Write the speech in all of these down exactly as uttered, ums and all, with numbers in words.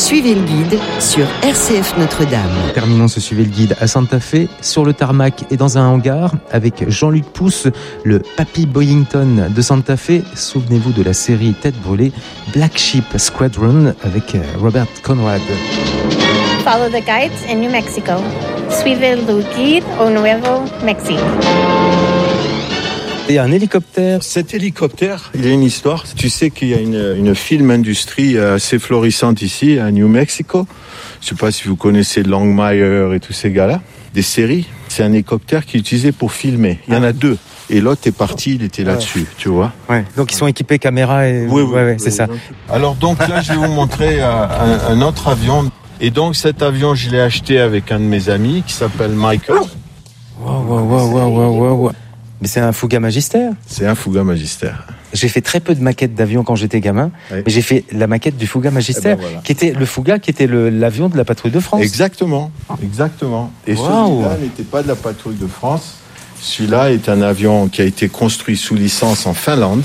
Suivez le guide sur R C F Notre-Dame. Terminons ce Suivez le guide à Santa Fe, sur le tarmac et dans un hangar, avec Jean-Luc Pousse, le Papy Boyington de Santa Fe. Souvenez-vous de la série Tête brûlée, Black Sheep Squadron, avec Robert Conrad. Follow the guides in New Mexico. Suivez le guide au Nuevo Mexico. Et un hélicoptère. Cet hélicoptère, il y a une histoire. Tu sais qu'il y a une, une film industrie assez florissante ici, à New Mexico. Je ne sais pas si vous connaissez Longmire et tous ces gars-là. Des séries. C'est un hélicoptère qui est utilisé pour filmer. Il y en a deux. Et l'autre est parti, il était là-dessus, ouais. Tu vois. Ouais. Donc ils sont équipés caméra et... Oui, oui, ouais, ouais, oui, c'est ça. Alors donc là, je vais vous montrer un, un autre avion. Et donc cet avion, je l'ai acheté avec un de mes amis qui s'appelle Michael. Waouh, waouh, waouh, waouh, waouh, waouh. Mais c'est un Fouga Magister. C'est un Fouga Magister. J'ai fait très peu de maquettes d'avions quand j'étais gamin, oui. Mais j'ai fait la maquette du Fouga Magister, eh ben voilà. Qui était le Fouga, qui était le, l'avion de la patrouille de France. Exactement, exactement. Et wow. Celui-là n'était pas de la patrouille de France. Celui-là est un avion qui a été construit sous licence en Finlande.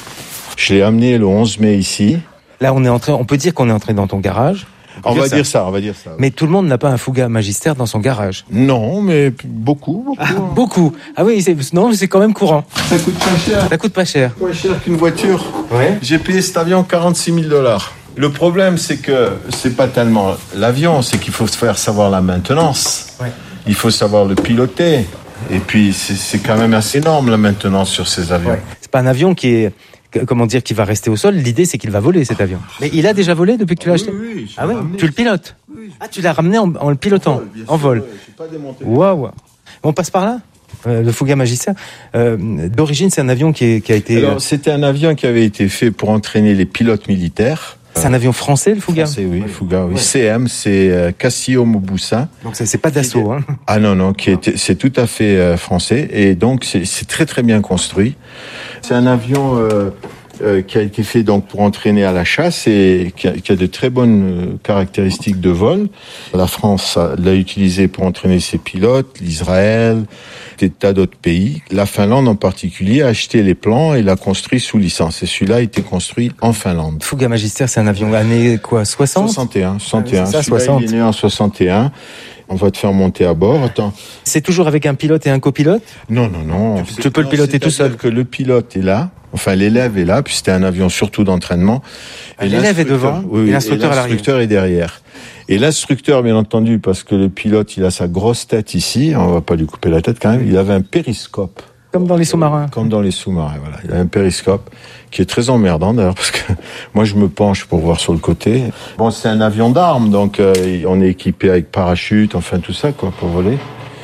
Je l'ai amené le onze mai ici. Là, on est entré. On peut dire qu'on est entré dans ton garage. On, on va ça. dire ça, on va dire ça. Mais tout le monde n'a pas un Fouga Magister dans son garage. Non, mais beaucoup, beaucoup. Ah, beaucoup. Ah oui, c'est, non, c'est quand même courant. Ça coûte pas cher. Ça coûte pas cher. Moins cher qu'une voiture. Ouais. J'ai payé cet avion quarante-six mille dollars. Le problème, c'est que c'est pas tellement l'avion, c'est qu'il faut faire savoir la maintenance. Ouais. Il faut savoir le piloter. Et puis, c'est, c'est quand même assez énorme la maintenance sur ces avions. Ouais. C'est pas un avion qui est... Comment dire, qu'il va rester au sol. L'idée, c'est qu'il va voler, cet avion. Mais il a déjà volé depuis que tu l'as acheté? Oui, oui. Ah oui, ramené. Tu le pilotes? Oui. Ah, tu l'as ramené en, en le pilotant, en vol. En vol. Ouais, je suis pas démonté. Waouh. On passe par là? Euh, le Fouga Magister. Euh, d'origine, c'est un avion qui, est, qui a été... Alors, euh... c'était un avion qui avait été fait pour entraîner les pilotes militaires. C'est un avion français, le Fouga? Français, oui, Fouga, oui. Ouais. C M, c'est euh, Cassio Mobussa. Donc c'est, c'est pas Dassault, hein? Ah non, non, qui est, c'est tout à fait euh, français. Et donc, c'est, c'est très, très bien construit. C'est un avion... Euh, Euh, qui a été fait donc pour entraîner à la chasse et qui a, qui a de très bonnes euh, caractéristiques de vol. La France a, l'a utilisé pour entraîner ses pilotes, l'Israël, des tas d'autres pays. La Finlande en particulier a acheté les plans et l'a construit sous licence. Et celui-là a été construit en Finlande. Fouga Magister, c'est un avion année quoi, soixante? soixante et un, soixante et un. Ah, c'est ça, celui-là, soixante. Il est né en soixante et un. On va te faire monter à bord. Attends. C'est toujours avec un pilote et un copilote? Non, non, non. Tu, tu peux non, le piloter tout seul. Que le pilote est là. Enfin, l'élève est là, puis c'était un avion surtout d'entraînement. Et l'élève est devant, oui, et l'instructeur, et l'instructeur à est derrière. Et l'instructeur, bien entendu, parce que le pilote, il a sa grosse tête ici, on va pas lui couper la tête quand même, il avait un périscope. Comme dans les sous-marins. Comme dans les sous-marins, voilà. Il a un périscope qui est très emmerdant d'ailleurs, parce que moi je me penche pour voir sur le côté. Bon, c'est un avion d'armes, donc euh, on est équipé avec parachute, enfin tout ça, quoi, pour voler.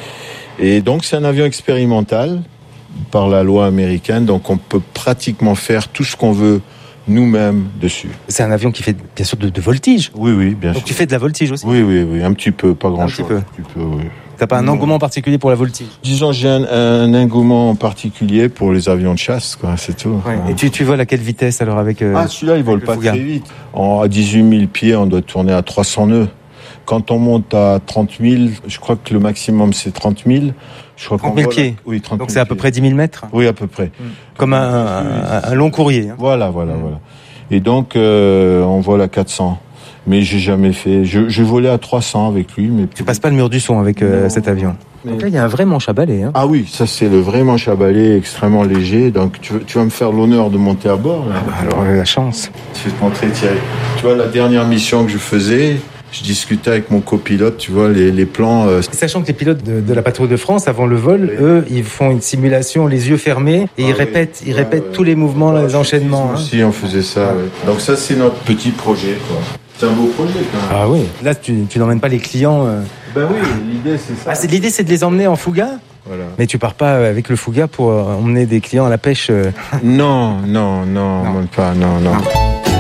Et donc c'est un avion expérimental par la loi américaine, donc on peut pratiquement faire tout ce qu'on veut nous-mêmes dessus. C'est un avion qui fait bien sûr de, de voltige. Oui, oui, bien donc sûr. Tu fais de la voltige aussi? Oui, oui, oui, un petit peu, pas grand-chose. Un petit peu. Un petit peu, oui. T'as pas un non. engouement particulier pour la voltige? Disons, j'ai un, un engouement particulier pour les avions de chasse, quoi, c'est tout. Ouais. Ouais. Et tu, tu voles à quelle vitesse alors avec euh, Ah, celui-là, il vole pas Fouga. Très vite. En, à dix-huit mille pieds, on doit tourner à trois cents nœuds. Quand on monte à trente mille, je crois que le maximum c'est trente mille. Je crois trente mille pieds. Oui, trente mille. Donc c'est à peu près dix mille mètres. Oui, à peu près. Comme un, un, un long courrier. Hein. Voilà, voilà, mmh. voilà. Et donc euh, on vole à quatre cents. Mais j'ai jamais fait. Je, je volais à trois cents avec lui, mais tu passes pas le mur du son avec euh, cet avion. Mais... Donc là, il y a un vrai manche à balai. Hein. Ah oui, ça c'est le vrai manche à balai, extrêmement léger. Donc tu, tu vas me faire l'honneur de monter à bord. Là. Ah bah, alors la chance. Je vais te montrer, Thierry. Tu vois la dernière mission que je faisais. Je discutais avec mon copilote, tu vois, les, les plans... Euh... Sachant que les pilotes de, de la patrouille de France, avant le vol, oui. eux, ils font une simulation les yeux fermés et ah, ils répètent, oui. ils répètent ah, tous les mouvements, ah, les enchaînements. Hein. Si, on faisait ça. Oui. Donc ça, c'est notre petit projet, quoi. C'est un beau projet, quand même. Ah oui. Là, tu, tu n'emmènes pas les clients... Euh... Ben oui, l'idée, c'est ça. Ah, c'est, l'idée, c'est de les emmener en Fouga ? Voilà. Mais tu pars pas avec le Fouga pour emmener des clients à la pêche euh... Non, non, non, non. Même pas, non, non. non.